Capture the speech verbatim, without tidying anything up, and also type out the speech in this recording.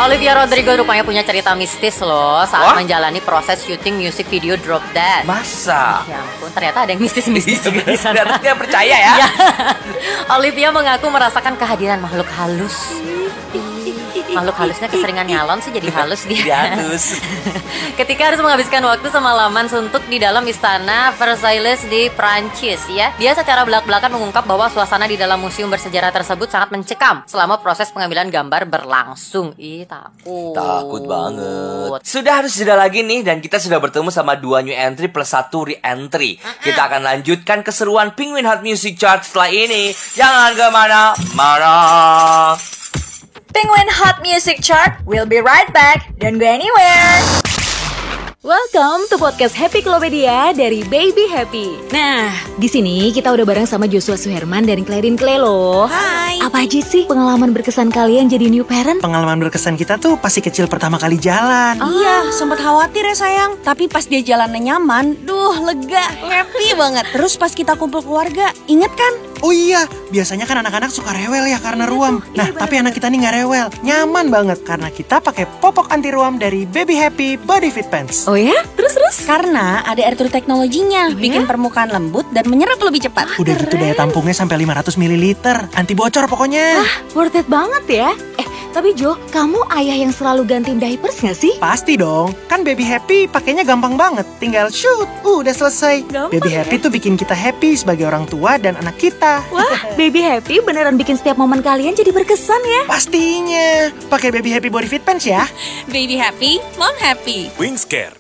Olivia Rodrigo rupanya punya cerita mistis loh saat Wah? menjalani proses syuting music video Drop Dead. Masa? Ya ampun, ternyata ada yang mistis-mistis juga di sana. Ternyata dia percaya ya. Ya. Olivia mengaku merasakan kehadiran makhluk halus. Makhluk halusnya keseringan nyalon sih jadi halus dia. Jadi halus. Ketika harus menghabiskan waktu semalaman suntuk di dalam istana Versailles di Prancis ya. Dia secara belak-belakan mengungkap bahwa suasana di dalam museum bersejarah tersebut sangat mencekam selama proses pengambilan gambar berlangsung. Ih, takut. Takut banget. Sudah harus jeda lagi nih, dan kita sudah bertemu sama dua new entry plus satu re-entry. Kita akan lanjutkan keseruan Penguin Hot Music Chart setelah ini. Jangan kemana-mana. Penguin Hot Music Chart, we'll be right back. Don't go anywhere. Welcome to podcast Happy Klopedia dari Baby Happy. Nah, di sini kita udah bareng sama Joshua Suherman dan Clarin Clay loh. Hai. Apa aja sih pengalaman berkesan kalian jadi new parent? Pengalaman berkesan kita tuh pasti kecil pertama kali jalan. Iya, sempat khawatir ya sayang. Tapi pas dia jalannya nyaman, duh lega, happy banget. Terus pas kita kumpul keluarga, inget kan? Oh iya, biasanya kan anak-anak suka rewel ya karena ruam. Nah, tapi anak kita nih nggak rewel, nyaman banget karena kita pakai popok anti ruam dari Baby Happy Body Fit Pants. Oh ya? Terus-terus? Karena ada air true teknologinya, bikin permukaan lembut dan menyerap lebih cepat. Udah gitu daya tampungnya sampai lima ratus mililiter, anti bocor pokoknya. Wah, worth it banget ya. Eh, tapi Jo, kamu ayah yang selalu gantiin diapers gak sih? Pasti dong, kan Baby Happy pakainya gampang banget. Tinggal shoot, uh, udah selesai. Gampang Baby Happy tuh bikin kita happy sebagai orang tua dan anak kita. Wah, Baby Happy beneran bikin setiap momen kalian jadi berkesan ya. Pastinya, pakai Baby Happy Body Fit Pants ya. Baby happy, mom happy. Wingscare,